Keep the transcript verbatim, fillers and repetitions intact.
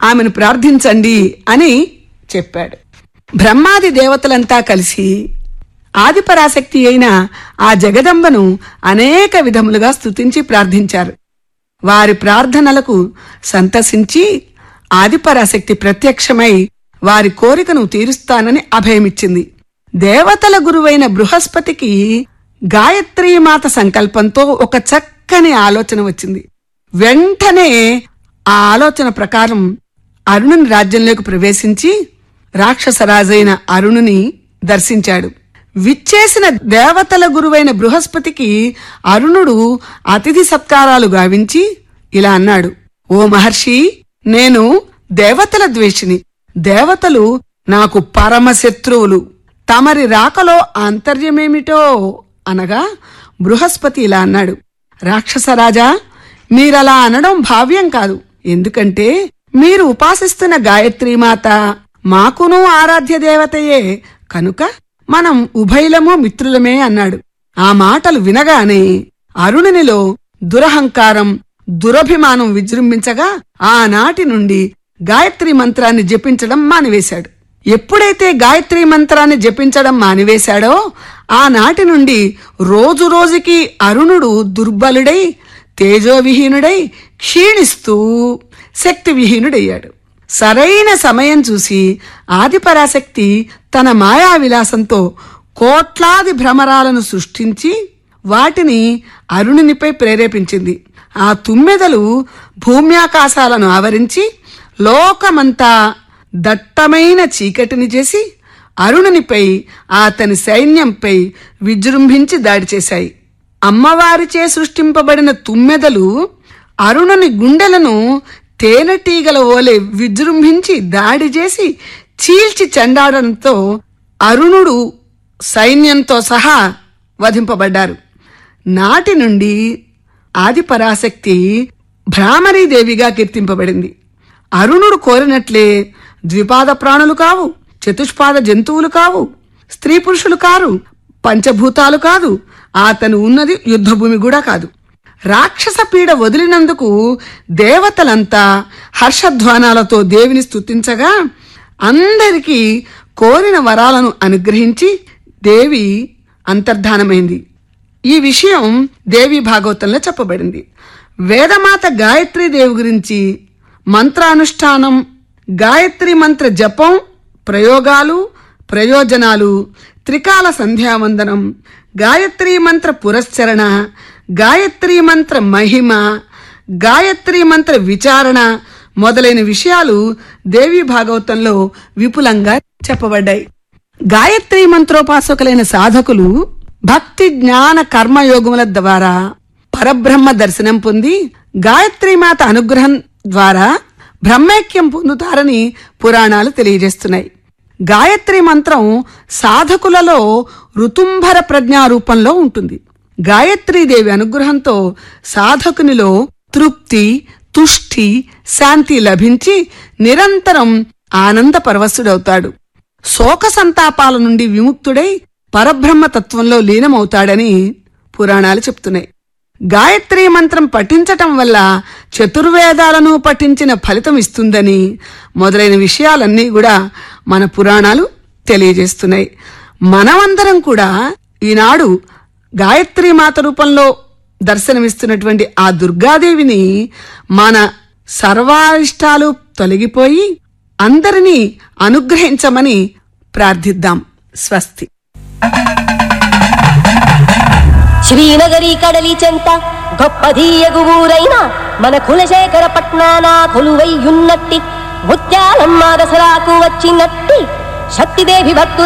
ఆమెను ప్రార్థించండి అని చెప్పాడు. బ్రహ్మాది దేవతలంతా కలిసి ఆదిపరాశక్తి అయిన ఆ జగదంబను అనేక విధములుగా స్తుతించి ప్రార్థించారు. వారి ప్రార్థనలకు సంతసించి ఆదిపరాశక్తి ప్రత్యక్షమై వారి కోరికను తీరుస్తానని అభయమిచ్చింది. దేవతల గురువైన బృహస్పతికి గాయత్రీమాత సంకల్పంతో ఒక చక్కని ఆలోచన వచ్చింది. వెంటనే ఆ ఆలోచన ప్రకారం అరుణుని రాజ్యంలోకి ప్రవేశించి రాక్షసరాజైన అరుణుని దర్శించాడు. విచ్చేసిన దేవతల గురువైన బృహస్పతికి అరుణుడు అతిథి సత్కారాలు గావించి ఇలా అన్నాడు: ఓ మహర్షి, నేను దేవతల ద్వేషిని. దేవతలు నాకు పరమశత్రువులు. తమరి రాకలో ఆంతర్యమేమిటో అనగా బృహస్పతి ఇలా అన్నాడు: రాక్షసరాజా, మీరలా అనడం భావ్యం కాదు. ఎందుకంటే మీరు ఉపాసిస్తున్న గాయత్రీమాత మాకును ఆరాధ్య దేవతయే కనుక మనం ఉభయలము మిత్రులమే అన్నాడు. ఆ మాటలు వినగానే అరుణునిలో దురహంకారం, దురభిమానం విజృంభించగా ఆనాటి నుండి గాయత్రీ మంత్రాన్ని జపించడం మానివేశాడు. ఎప్పుడైతే గాయత్రీ మంత్రాన్ని జపించడం మానివేశాడో ఆనాటి నుండి రోజు రోజుకి అరుణుడు దుర్బలుడై, తేజోవిహీనుడై, క్షీణిస్తూ శక్తి విహీనుడయ్యాడు. సరైన సమయం చూసి ఆదిపరాశక్తి తన మాయా విలాసంతో కోట్లాది భ్రమరాలను సృష్టించి వాటిని అరుణునిపై ప్రేరేపించింది. ఆ తుమ్మెదలు భూమ్యాకాశాలను ఆవరించి లోకమంతా దట్టమైన చీకటిని చేసి అరుణునిపై, అతని సైన్యంపై విజృంభించి దాడి చేశాయి. అమ్మవారిచే సృష్టింపబడిన తుమ్మెదలు అరుణుని గుండెలను తేనెటీగల ఓలే విజృంభించి దాడి చేసి చీల్చి చెండాడంతో అరుణుడు సైన్యంతో సహా వధింపబడ్డారు. నాటి నుండి ఆదిపరాశక్తి భ్రామరీదేవిగా కీర్తింపబడింది. అరుణుడు కోరినట్లే ద్విపాద ప్రాణులు కావు, చతుష్పాద జంతువులు కావు, స్త్రీ పురుషులు కారు, పంచభూతాలు కాదు, అతను ఉన్నది యుద్ధభూమి కూడా కాదు. రాక్షస పీడ వదిలినందుకు దేవతలంతా హర్షధ్వానాలతో దేవిని స్తుతించగా అందరికీ కోరిన వరాలను అనుగ్రహించి దేవి అంతర్ధానమైంది. ఈ విషయం దేవి భాగవతంలో చెప్పబడింది. వేదమాత గాయత్రీదేవి గురించి మంత్రానుష్ఠానం, గాయత్రి మంత్ర జపం, ప్రయోగాలు, ప్రయోజనాలు, త్రికాల సంధ్యావందనం, గాయత్రీ మంత్ర పురస్చరణ, గాయత్రీ మంత్ర మహిమ, గాయత్రీ మంత్ర విచారణ మొదలైన విషయాలు దేవి భాగవతంలో విపులంగా చెప్పబడ్డాయి. గాయత్రీ మంత్రోపాసకులైన సాధకులు భక్తి, జ్ఞాన, కర్మయోగముల ద్వారా పరబ్రహ్మ దర్శనం పొంది గాయత్రీమాత అనుగ్రహం ద్వారా బ్రహ్మైక్యం పొందుతారని పురాణాలు తెలియజేస్తున్నాయి. గాయత్రీ మంత్రం సాధకులలో ఋతుంభర ప్రజ్ఞా రూపంలో ఉంటుంది. గాయత్రీదేవి అనుగ్రహంతో సాధకునిలో తృప్తి, తుష్టి, శాంతి లభించి నిరంతరం ఆనంద పరవశుడవుతాడు. శోక సంతాపాల నుండి విముక్తుడై పరబ్రహ్మతత్వంలో లీనమవుతాడని పురాణాలు చెప్తున్నాయి. గాయత్రీ మంత్రం పఠించటం వల్ల చతుర్వేదాలను పఠించిన ఫలితం ఇస్తుందని మొదలైన విషయాలన్నీ కూడా మన పురాణాలు తెలియజేస్తున్నాయి. మనమందరం కూడా ఈనాడు గాయత్రీ మాత రూపంలో దర్శనమిస్తున్నటువంటి ఆ దుర్గాదేవిని మన సర్వారిష్టాలు తొలగిపోయి అందరినీ అనుగ్రహించమని ప్రార్థిద్దాం. స్వస్తి. శ్రీనగరి కడలి చెంత గొప్పదీయగు ఊరైన మన కులశేఖర పట్నాన కొలువైయున్నట్టి ముత్యాలమ్మ దసరాకు వచ్చినట్టి శక్తిదేవి భక్తుల